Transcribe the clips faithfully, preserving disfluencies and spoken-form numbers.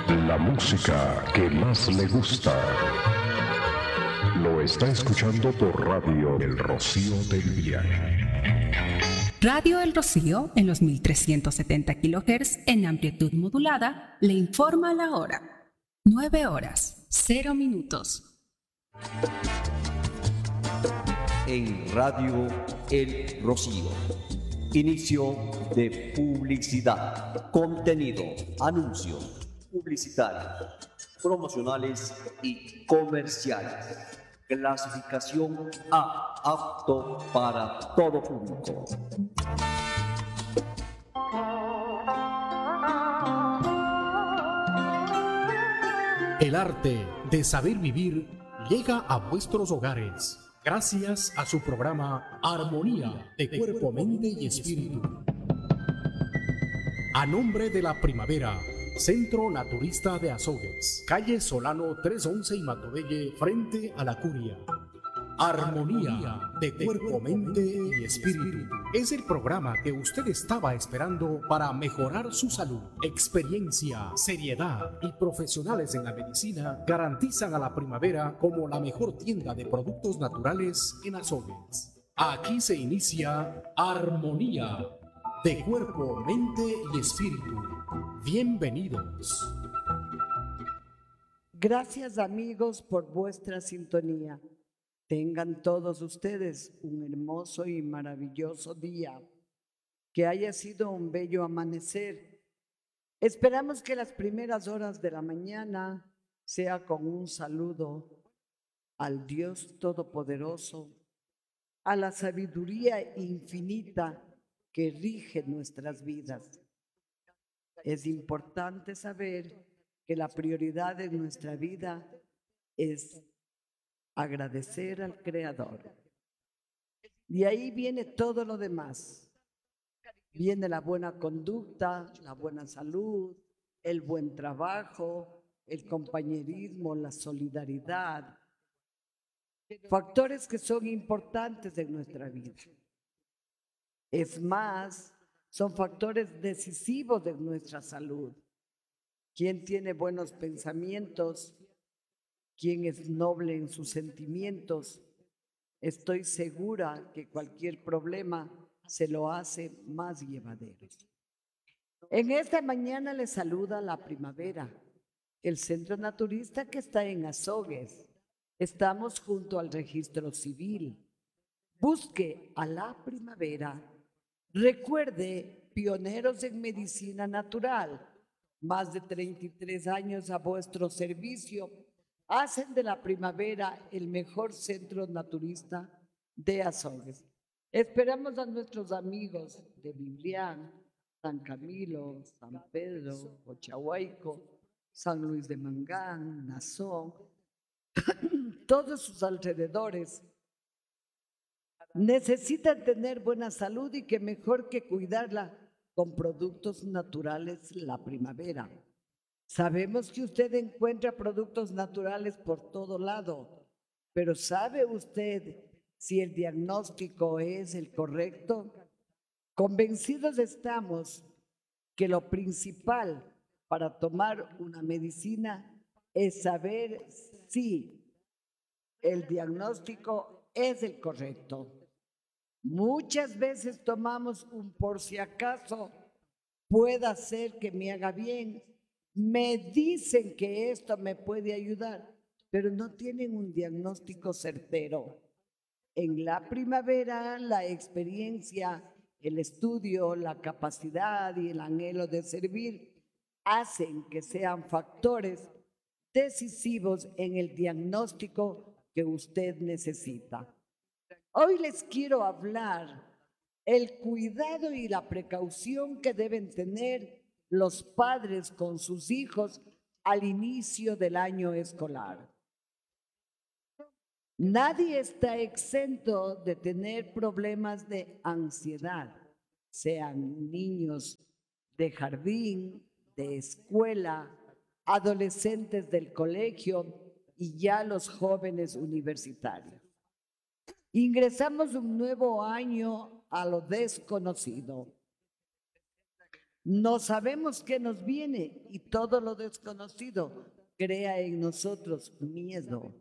La música que más le gusta. Lo está escuchando por Radio El Rocío del Viaje. Radio El Rocío, en los mil trescientos setenta kilohertz en amplitud modulada, le informa la hora. nueve horas, cero minutos. En Radio El Rocío. Inicio de publicidad. Contenido, anuncios publicitarios, promocionales y comerciales. Clasificación A, apto para todo público. El arte de saber vivir llega a vuestros hogares gracias a su programa Armonía de Cuerpo, Mente y Espíritu. A nombre de la Primavera, Centro Naturista de Azogues, calle Solano trescientos once y Matobelle, frente a la Curia. Armonía de Cuerpo, Mente y Espíritu es el programa que usted estaba esperando para mejorar su salud. Experiencia, seriedad y profesionales en la medicina garantizan a la Primavera como la mejor tienda de productos naturales en Azogues. Aquí se inicia Armonía de Cuerpo, Mente y Espíritu. Bienvenidos. Gracias, amigos, por vuestra sintonía. Tengan todos ustedes un hermoso y maravilloso día. Que haya sido un bello amanecer. Esperamos que las primeras horas de la mañana sea con un saludo al Dios Todopoderoso, a la sabiduría infinita que rige nuestras vidas. Es importante saber que la prioridad de nuestra vida es agradecer al Creador. De ahí viene todo lo demás. Viene la buena conducta, la buena salud, el buen trabajo, el compañerismo, la solidaridad. Factores que son importantes en nuestra vida. Es más, son factores decisivos de nuestra salud. ¿Quién tiene buenos pensamientos? ¿Quién es noble en sus sentimientos? Estoy segura que cualquier problema se lo hace más llevadero. En esta mañana les saluda la Primavera, el centro naturista que está en Azogues. Estamos junto al registro civil. Busque a la Primavera. Recuerde, pioneros en medicina natural, más de treinta y tres años a vuestro servicio, hacen de la Primavera el mejor centro naturista de Azogues. Esperamos a nuestros amigos de Biblián, San Camilo, San Pedro, Cochahuayco, San Luis de Mangán, Nazón, todos sus alrededores. Necesitan tener buena salud y qué mejor que cuidarla con productos naturales La Primavera. Sabemos que usted encuentra productos naturales por todo lado, pero ¿sabe usted si el diagnóstico es el correcto? Convencidos estamos que lo principal para tomar una medicina es saber si el diagnóstico es el correcto. Muchas veces tomamos un por si acaso, pueda ser que me haga bien. Me dicen que esto me puede ayudar, pero no tienen un diagnóstico certero. En la Primavera, la experiencia, el estudio, la capacidad y el anhelo de servir hacen que sean factores decisivos en el diagnóstico que usted necesita. Hoy les quiero hablar el cuidado y la precaución que deben tener los padres con sus hijos al inicio del año escolar. Nadie está exento de tener problemas de ansiedad, sean niños de jardín, de escuela, adolescentes del colegio y ya los jóvenes universitarios. Ingresamos un nuevo año a lo desconocido. No sabemos qué nos viene y todo lo desconocido crea en nosotros miedo,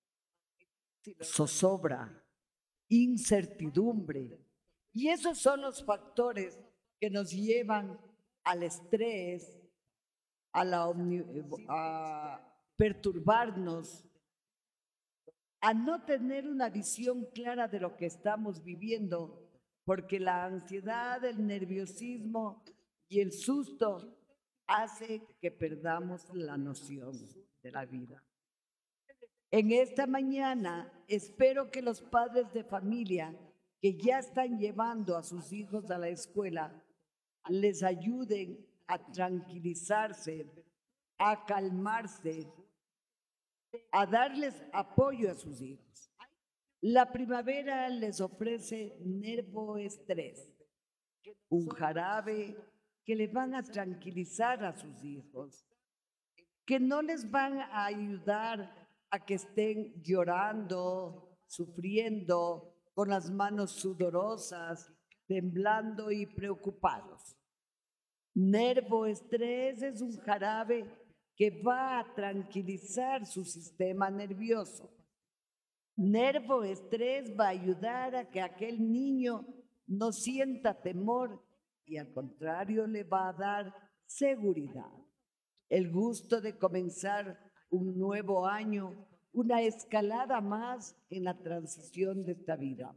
zozobra, incertidumbre. Y esos son los factores que nos llevan al estrés, a, la omni, a perturbarnos, a no tener una visión clara de lo que estamos viviendo, porque la ansiedad, el nerviosismo y el susto hace que perdamos la noción de la vida. En esta mañana espero que los padres de familia que ya están llevando a sus hijos a la escuela les ayuden a tranquilizarse, a calmarse, a darles apoyo a sus hijos. La primavera les ofrece nervoestrés, un jarabe que les van a tranquilizar a sus hijos, que no les van a ayudar a que estén llorando, sufriendo, con las manos sudorosas, temblando y preocupados. Nervoestrés es un jarabe que va a tranquilizar su sistema nervioso. Nervoestrés va a ayudar a que aquel niño no sienta temor y al contrario le va a dar seguridad. El gusto de comenzar un nuevo año, una escalada más en la transición de esta vida.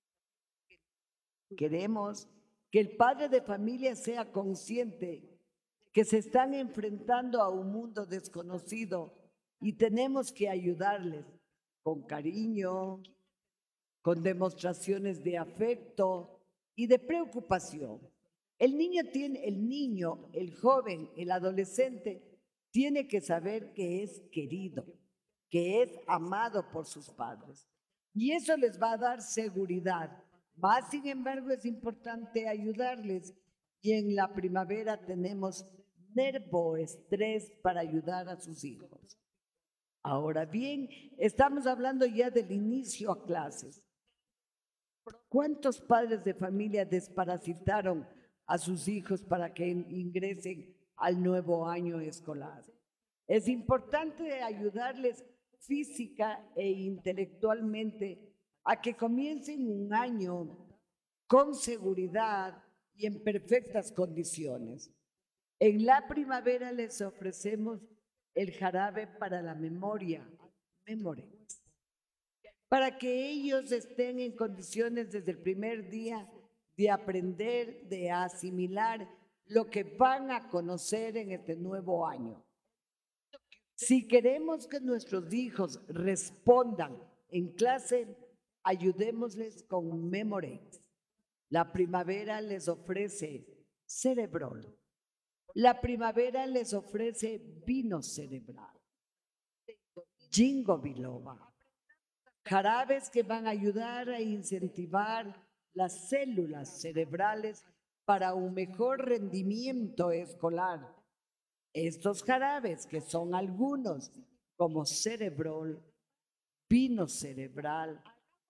Queremos que el padre de familia sea consciente que se están enfrentando a un mundo desconocido y tenemos que ayudarles con cariño, con demostraciones de afecto y de preocupación. El niño tiene, el niño, el joven, el adolescente tiene que saber que es querido, que es amado por sus padres. Y eso les va a dar seguridad. Más sin embargo, es importante ayudarles. Y en la primavera tenemos nervoestrés para ayudar a sus hijos. Ahora bien, estamos hablando ya del inicio a clases. ¿Cuántos padres de familia desparasitaron a sus hijos para que ingresen al nuevo año escolar? Es importante ayudarles física e intelectualmente a que comiencen un año con seguridad y en perfectas condiciones. En la primavera les ofrecemos el jarabe para la memoria, Memorex, para que ellos estén en condiciones desde el primer día de aprender, de asimilar lo que van a conocer en este nuevo año. Si queremos que nuestros hijos respondan en clase, ayudémosles con Memorex. La primavera les ofrece Cerebrol. La primavera les ofrece vino cerebral, Ginkgo biloba, jarabes que van a ayudar a incentivar las células cerebrales para un mejor rendimiento escolar. Estos jarabes, que son algunos, como Cerebrol, vino cerebral,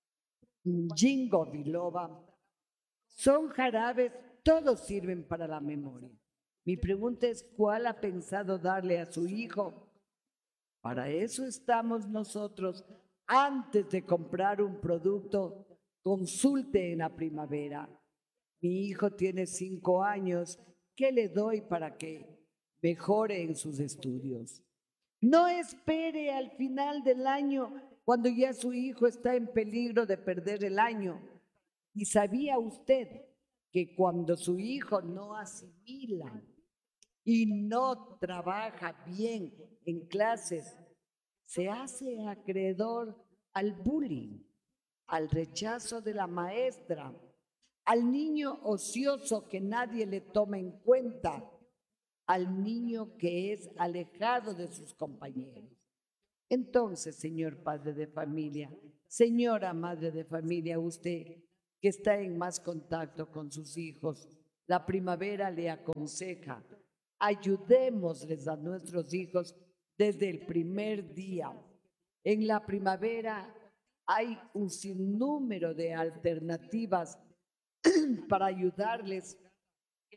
Ginkgo biloba, son jarabes, todos sirven para la memoria. Mi pregunta es, ¿cuál ha pensado darle a su hijo? Para eso estamos nosotros. Antes de comprar un producto, consulte en la primavera. Mi hijo tiene cinco años, ¿qué le doy para que mejore en sus estudios? No espere al final del año, cuando ya su hijo está en peligro de perder el año. ¿Y sabía usted que cuando su hijo no asimila y no trabaja bien en clases, se hace acreedor al bullying, al rechazo de la maestra, al niño ocioso que nadie le toma en cuenta, al niño que es alejado de sus compañeros? Entonces, señor padre de familia, señora madre de familia, usted que está en más contacto con sus hijos, la primavera le aconseja: ayudémosles a nuestros hijos desde el primer día. En la primavera hay un sinnúmero de alternativas para ayudarles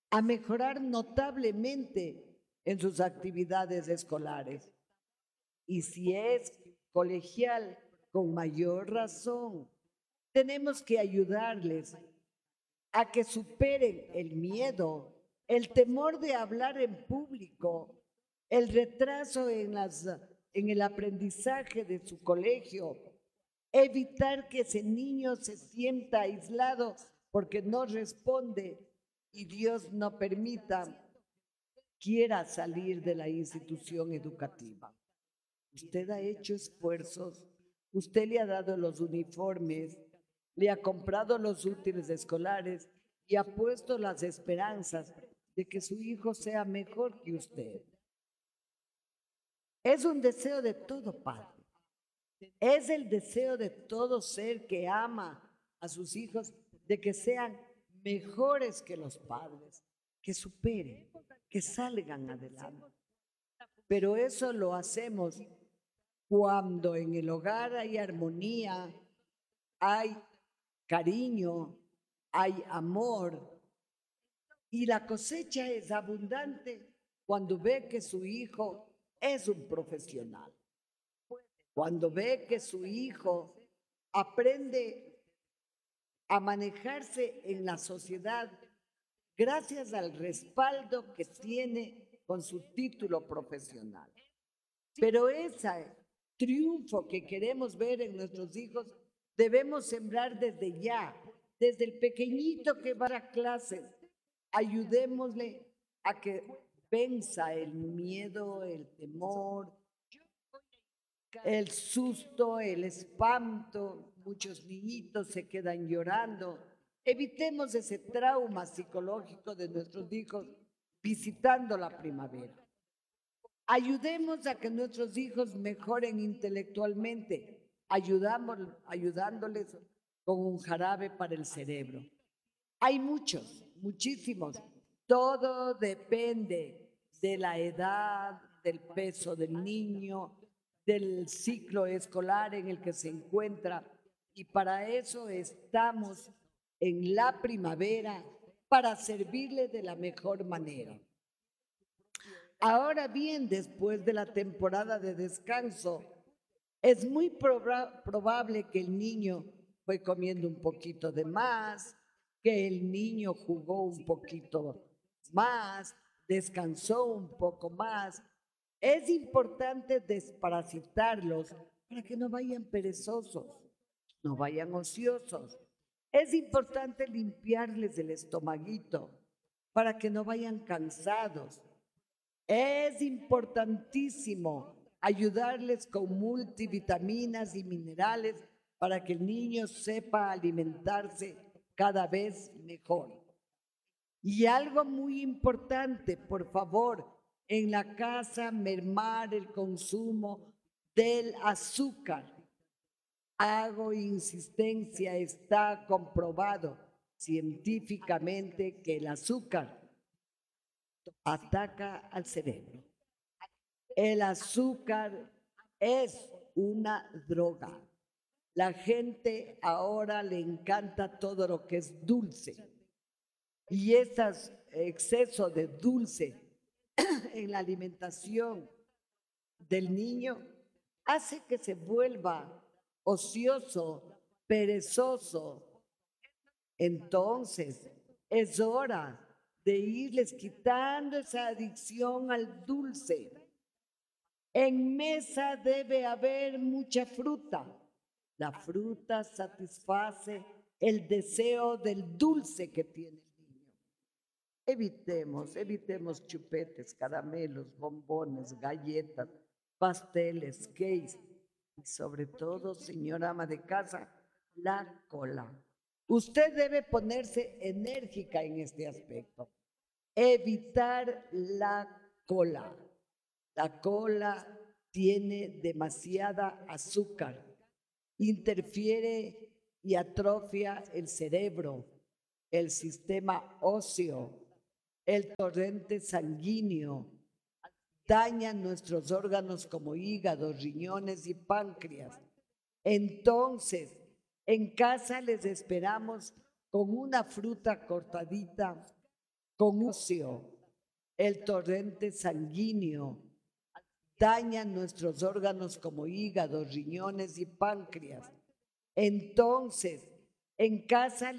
a mejorar notablemente en sus actividades escolares. Y si es colegial, con mayor razón, tenemos que ayudarles a que superen el miedo, el temor de hablar en público, el retraso en, las, en el aprendizaje de su colegio, evitar que ese niño se sienta aislado porque no responde y Dios no permita quiera salir de la institución educativa. Usted ha hecho esfuerzos, usted le ha dado los uniformes, le ha comprado los útiles escolares y ha puesto las esperanzas de que su hijo sea mejor que usted. Es un deseo de todo padre. Es el deseo de todo ser que ama a sus hijos de que sean mejores que los padres, que superen, que salgan adelante. Pero eso lo hacemos cuando en el hogar hay armonía, hay cariño, hay amor y la cosecha es abundante cuando ve que su hijo es un profesional. Cuando ve que su hijo aprende a manejarse en la sociedad gracias al respaldo que tiene con su título profesional. Pero ese triunfo que queremos ver en nuestros hijos debemos sembrar desde ya, desde el pequeñito que va a clases. Ayudémosle a que venza el miedo, el temor, el susto, el espanto. Muchos niñitos se quedan llorando. Evitemos ese trauma psicológico de nuestros hijos visitando la primavera. Ayudemos a que nuestros hijos mejoren intelectualmente, ayudamos, ayudándoles con un jarabe para el cerebro. Hay muchos, muchísimos. Todo depende de la edad, del peso del niño, del ciclo escolar en el que se encuentra. Y para eso estamos en la primavera, para servirle de la mejor manera. Ahora bien, después de la temporada de descanso, es muy proba- probable que el niño fue comiendo un poquito de más, que el niño jugó un poquito más, descansó un poco más. Es importante desparasitarlos para que no vayan perezosos, no vayan ociosos. Es importante limpiarles el estomaguito para que no vayan cansados. Es importantísimo ayudarles con multivitaminas y minerales para que el niño sepa alimentarse cada vez mejor. Y algo muy importante, por favor, en la casa mermar el consumo del azúcar. Hago insistencia, está comprobado científicamente que el azúcar ataca al cerebro. El azúcar es una droga. La gente ahora le encanta todo lo que es dulce. Y ese exceso de dulce en la alimentación del niño hace que se vuelva ocioso, perezoso. Entonces, es hora de irles quitando esa adicción al dulce. En mesa debe haber mucha fruta. La fruta satisface el deseo del dulce que tiene el niño. Evitemos, evitemos chupetes, caramelos, bombones, galletas, pasteles, cakes y sobre todo, señora ama de casa, la cola. Usted debe ponerse enérgica en este aspecto. Evitar la cola. La cola tiene demasiada azúcar, interfiere y atrofia el cerebro, el sistema óseo, el torrente sanguíneo, daña nuestros órganos como hígado, riñones y páncreas. Entonces, en casa les esperamos con una fruta cortadita, con ocio, el torrente sanguíneo, daña nuestros órganos como hígado, riñones y páncreas. Entonces, en casa